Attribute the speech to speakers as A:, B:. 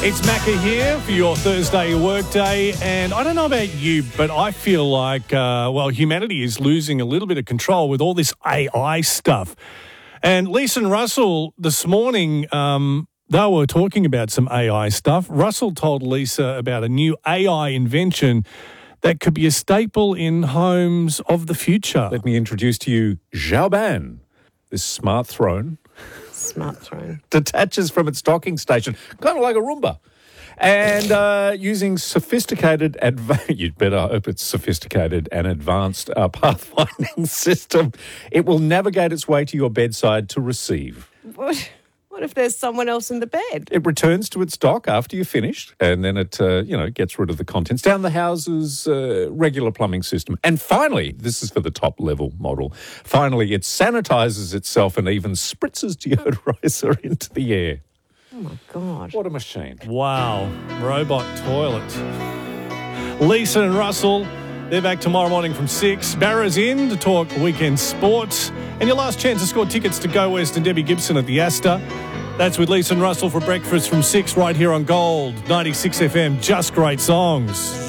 A: It's Macca here for your Thursday workday, and I don't know about you, but I feel like, humanity is losing a little bit of control with all this AI stuff. And Lisa and Russell this morning, they were talking about some AI stuff. Russell told Lisa about a new AI invention that could be a staple in homes of the future.
B: Let me introduce to you Xiaoban, this smart throne.
C: Smart throne.
B: Detaches from its docking station, kind of like a Roomba. And using sophisticated, you'd better hope it's sophisticated and advanced pathfinding system, it will navigate its way to your bedside to receive.
C: What if there's someone else in the bed?
B: It returns to its dock after you're finished, and then it, gets rid of the contents down the house's regular plumbing system. And finally, this is for the top-level model, finally it sanitizes itself and even spritzes deodorizer into the air.
C: Oh, my God.
B: What a machine.
A: Wow. Robot toilet. Lisa and Russell, they're back tomorrow morning from 6. Barra's in to talk weekend sports. And your last chance to score tickets to Go West and Debbie Gibson at the Astor. That's with Lisa and Russell for breakfast from 6 right here on Gold 96 FM. Just great songs.